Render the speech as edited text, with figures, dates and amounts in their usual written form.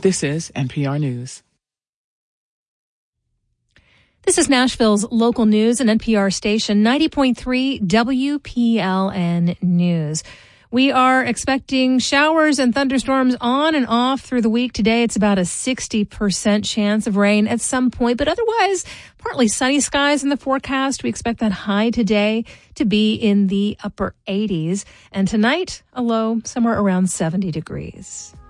This is NPR News. This is Nashville's local news and NPR station 90.3 WPLN News. We are expecting showers and thunderstorms on and off through the week. Today, it's about a 60% chance of rain at some point, but otherwise, partly sunny skies in the forecast. We expect that high today to be in the upper 80s. And tonight, a low somewhere around 70 degrees.